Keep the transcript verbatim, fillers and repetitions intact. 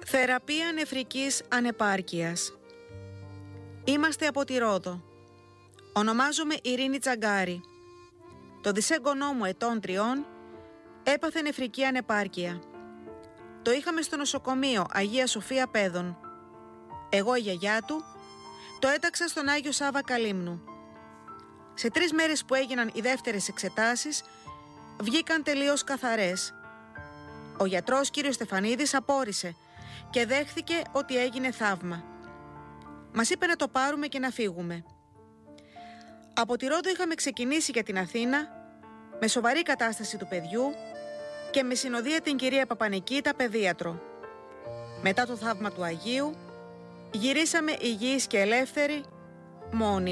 Θεραπεία νεφρικής ανεπάρκειας. Είμαστε από τη Ρόδο. Ονομάζομαι Ειρήνη Τσαγκάρη. Το δισέγγονό μου ετών τριών έπαθε νεφρική ανεπάρκεια. Το είχαμε στο νοσοκομείο Αγία Σοφία Πέδων. Εγώ η γιαγιά του το έταξα στον Άγιο Σάββα Καλύμνου. Σε τρεις μέρες που έγιναν οι δεύτερες εξετάσεις βγήκαν τελείως καθαρές. Ο γιατρός κύριος Στεφανίδης απόρρισε και δέχθηκε ότι έγινε θαύμα. Μας είπε να το πάρουμε και να φύγουμε. Από τη Ρόδο είχαμε ξεκινήσει για την Αθήνα με σοβαρή κατάσταση του παιδιού και με συνοδεία την κυρία Παπανικίτα, παιδίατρο. Μετά το θαύμα του Αγίου γυρίσαμε υγιείς και ελεύθεροι μόνοι.